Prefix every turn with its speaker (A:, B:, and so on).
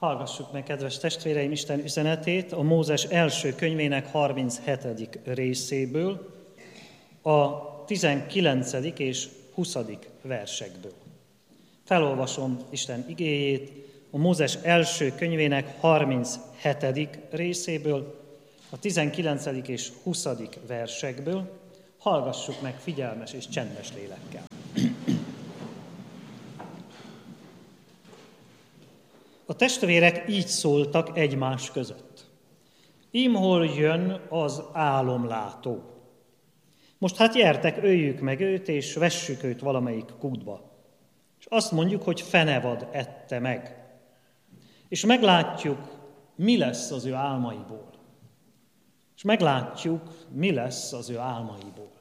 A: Hallgassuk meg, kedves testvéreim, Isten üzenetét a Mózes első könyvének 37. részéből, a 19. és 20. versekből. Felolvasom Isten igéjét a Mózes első könyvének 37. részéből, a 19. és 20. versekből. Hallgassuk meg figyelmes és csendes lélekkel. A testvérek így szóltak egymás között. Ím hol jön az álomlátó. Most hát gyertek, öljük meg őt, és vessük őt valamelyik kútba. És azt mondjuk, hogy fenevad ette meg. És meglátjuk, mi lesz az ő álmaiból. És meglátjuk, mi lesz az ő álmaiból.